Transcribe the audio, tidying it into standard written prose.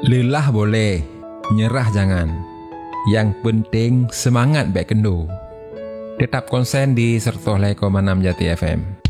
Lelah boleh, nyerah jangan. Yang penting semangat baik kendo. Tetap konsen di 105,6 Jati FM.